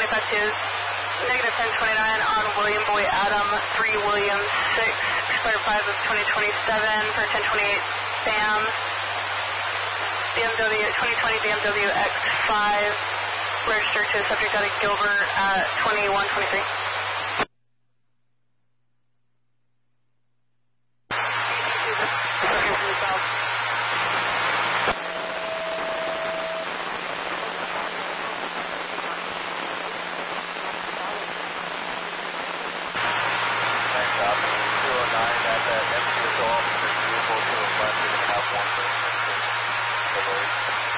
effective negative 1029 on William Boy Adam 3 William 6, expired 5 of 2027 for 1028 Sam. BMW 2020 BMW X5, registered to subject out of Gilbert at 2123. That empty is off, there's vehicles to the left, and have one person.